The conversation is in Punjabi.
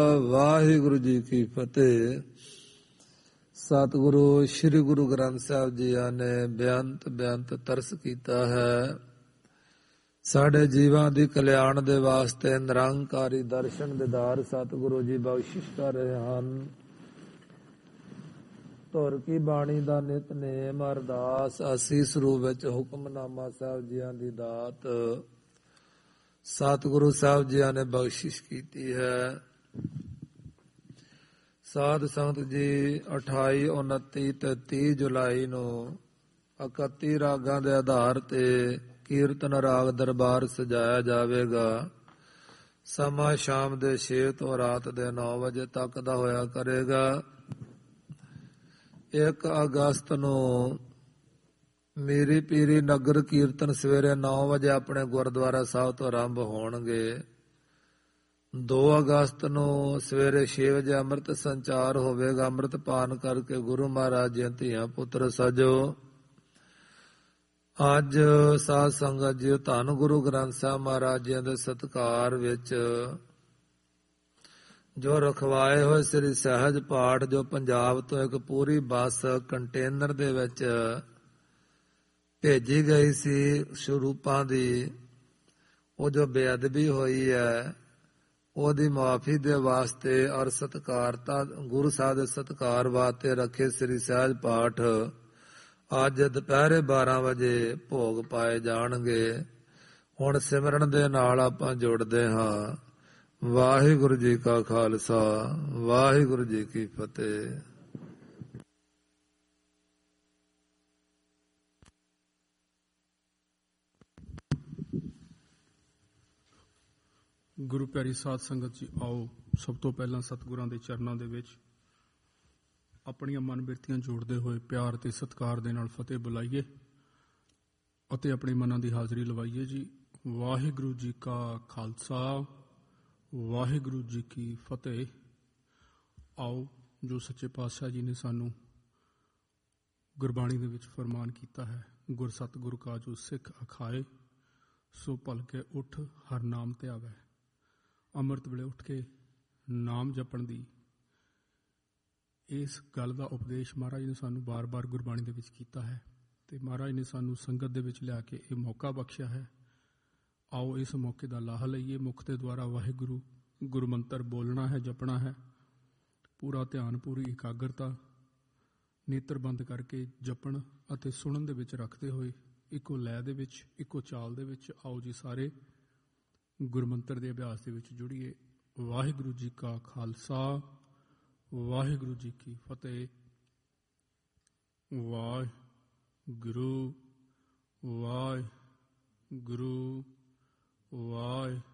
ਵਾਹਿਗੁਰੂ ਜੀ ਕੀ ਫਤਿਹ। ਸਤਿਗੁਰੂ ਸ੍ਰੀ ਗੁਰੂ ਗ੍ਰੰਥ ਸਾਹਿਬ ਜੀ ਨੇ ਬੇਅੰਤ ਤਰਸ ਕੀਤਾ ਹੈ। ਸਾਡੇ ਜੀਵਾਂ ਦੀ ਕਲਿਆਣ ਦੇ ਵਾਸਤੇ ਨਿਰੰਕਾਰੀ ਦਰਸ਼ਨ ਦਿਦਾਰ ਸਤਿਗੁਰੂ ਜੀ ਬਖਸ਼ਿਸ਼ ਕਰ ਰਹੇ ਹਨ। ਧੁਰ ਕੀ ਬਾਣੀ ਦਾ ਨਿਤਨੇਮ ਅਰਦਾਸ ਅਸੀਸ ਰੂਪ ਵਿੱਚ ਹੁਕਮਨਾਮਾ ਸਾਹਿਬ ਜੀਆਂ ਦੀ ਦਾਤ ਸਤਿਗੁਰੂ ਸਾਹਿਬ ਜੀਆਂ ਨੇ ਬਖਸ਼ਿਸ਼ ਕੀਤੀ ਹੈ। ਸਾਧ ਸੰਗਤ ਜੀ 28, 29 ਤੇ 30 ਜੁਲਾਈ ਨੂੰ 31 ਰਾਗਾਂ ਦੇ ਆਧਾਰ ਤੇ ਕੀਰਤਨ ਰਾਗ ਦਰਬਾਰ ਸਜਾਇਆ ਜਾਵੇਗਾ। ਸਮਾਂ ਸ਼ਾਮ ਦੇ 6 ਤੋਂ ਰਾਤ ਦੇ 9 ਵਜੇ ਤੱਕ ਦਾ ਹੋਇਆ ਕਰੇਗਾ। 1 ਅਗਸਤ ਨੂੰ ਮੀਰੀ ਪੀਰੀ ਨਗਰ ਕੀਰਤਨ ਸਵੇਰੇ 9 ਵਜੇ ਆਪਣੇ ਗੁਰਦੁਆਰਾ ਸਾਹਿਬ ਤੋਂ ਆਰੰਭ ਹੋਣਗੇ। 2 ਅਗਸਤ ਨੂੰ ਸਵੇਰੇ 6 ਵਜੇ ਅੰਮ੍ਰਿਤ ਸੰਚਾਰ ਹੋਵੇਗਾ। ਅੰਮ੍ਰਿਤ ਪਾਨ ਕਰਕੇ ਗੁਰੂ ਮਹਾਰਾਜ ਦੀਆਂ ਧੀਆਂ ਪੁੱਤਰ ਸਜੋ। ਅੱਜ ਸਾਧ ਸੰਗਤ ਜੀ ਧੰਨ ਗੁਰੂ ਗ੍ਰੰਥ ਸਾਹਿਬ ਮਹਾਰਾਜ ਜੀ ਦੇ ਸਤਿਕਾਰ ਵਿੱਚ ਜੋ ਰਖਵਾਏ ਹੋਏ ਸ੍ਰੀ ਸਹਿਜ ਪਾਠ ਜੋ ਪੰਜਾਬ ਤੋਂ ਇੱਕ ਪੂਰੀ ਬੱਸ ਕੰਟੇਨਰ ਦੇ ਵਿੱਚ ਭੇਜੀ ਗਈ ਸੀ ਸਰੂਪਾਂ ਦੀ, ਉਹ ਜੋ ਬੇਅਦਬੀ ਹੋਈ ਹੈ ਉਹਦੀ ਮੁਆਫੀ ਦੇ ਵਾਸਤੇ ਔਰ ਸਤਿਕਾਰਤਾ ਗੁਰੂ ਸਾਹਿਬ ਦੇ ਸਤਿਕਾਰ ਵਾਸਤੇ ਰੱਖੇ ਸ੍ਰੀ ਸਹਿਜ ਪਾਠ ਅੱਜ ਦੁਪਹਿਰੇ 12 ਵਜੇ ਭੋਗ ਪਾਏ ਜਾਣਗੇ। ਹੁਣ ਸਿਮਰਨ ਦੇ ਨਾਲ ਆਪਾਂ ਜੁੜਦੇ ਹਾਂ। ਵਾਹਿਗੁਰੂ ਜੀ ਕਾ ਖਾਲਸਾ, ਵਾਹਿਗੁਰੂ ਜੀ ਕੀ ਫਤਿਹ। ਗੁਰੂ ਪਿਆਰੀ ਸਾਧ ਸੰਗਤ ਜੀ, ਆਓ ਸਭ ਤੋਂ ਪਹਿਲਾਂ ਸਤਿਗੁਰਾਂ ਦੇ ਚਰਨਾਂ ਦੇ ਵਿੱਚ ਆਪਣੀਆਂ ਮਨ ਬਿਰਤੀਆਂ ਜੋੜਦੇ ਹੋਏ ਪਿਆਰ ਤੇ ਸਤਿਕਾਰ ਦੇ ਨਾਲ ਫਤਿਹ ਬੁਲਾਈਏ ਅਤੇ ਆਪਣੀ ਮਨਾਂ ਦੀ ਹਾਜ਼ਰੀ ਲਵਾਈਏ ਜੀ। ਵਾਹਿਗੁਰੂ ਜੀ ਕਾ ਖਾਲਸਾ, ਵਾਹਿਗੁਰੂ ਜੀ ਕੀ ਫਤਿਹ। ਆਓ ਜੋ ਸੱਚੇ ਪਾਤਸ਼ਾਹ ਜੀ ਨੇ ਸਾਨੂੰ ਗੁਰਬਾਣੀ ਦੇ ਵਿੱਚ ਫਰਮਾਨ ਕੀਤਾ ਹੈ, ਗੁਰ ਸਤਿਗੁਰ ਕਾ ਜੋ ਸਿੱਖ ਅਖਾਏ ਸੋ ਭਲਕੇ ਉੱਠ ਹਰ ਨਾਮ ਧਿਆਵੈ। ਅੰਮ੍ਰਿਤ ਵੇਲੇ ਉੱਠ ਕੇ ਨਾਮ ਜਪਣ ਦੀ ਇਸ ਗੱਲ ਦਾ ਉਪਦੇਸ਼ ਮਹਾਰਾਜ ਨੇ ਸਾਨੂੰ ਬਾਰ-ਬਾਰ ਗੁਰਬਾਣੀ ਦੇ ਵਿੱਚ ਕੀਤਾ ਹੈ ਤੇ ਮਹਾਰਾਜ ਨੇ ਸਾਨੂੰ ਸੰਗਤ ਦੇ ਵਿੱਚ ਲਿਆ ਕੇ ਇਹ ਮੌਕਾ ਬਖਸ਼ਿਆ ਹੈ। ਆਓ ਇਸ ਮੌਕੇ ਦਾ ਲਾਹਾ ਲਈਏ। ਮੁਖ ਦੇ ਦੁਆਰਾ ਵਾਹਿਗੁਰੂ ਗੁਰੂ ਮੰਤਰ ਬੋਲਣਾ ਹੈ, ਜਪਣਾ ਹੈ। ਪੂਰਾ ਧਿਆਨ, ਪੂਰੀ ਇਕਾਗਰਤਾ, ਨੇਤਰ ਬੰਦ ਕਰਕੇ ਜਪਣ ਅਤੇ ਸੁਣਨ ਦੇ ਵਿੱਚ ਰੱਖਦੇ ਹੋਏ ਇੱਕੋ ਲੈਅ ਦੇ ਵਿੱਚ, ਇੱਕੋ ਚਾਲ ਦੇ ਵਿੱਚ ਆਓ ਜੀ ਸਾਰੇ ਗੁਰਮੰਤਰ ਦੇ ਅਭਿਆਸ ਦੇ ਵਿੱਚ ਜੁੜੀਏ। ਵਾਹਿਗੁਰੂ ਜੀ ਕਾ ਖਾਲਸਾ, ਵਾਹਿਗੁਰੂ ਜੀ ਕੀ ਫਤਿਹ। ਵਾਹਿਗੁਰੂ, ਵਾਹਿਗੁਰੂ, ਵਾਹਿਗੁਰੂ।